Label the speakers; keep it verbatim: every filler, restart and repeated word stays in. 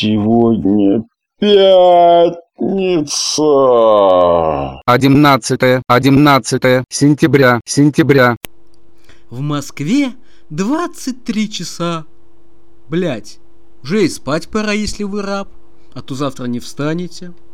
Speaker 1: Сегодня пятница.
Speaker 2: Одиннадцатое, одиннадцатое сентября, сентября.
Speaker 3: В Москве двадцать три часа. Блять, уже и спать пора, если вы раб, а то завтра не встанете.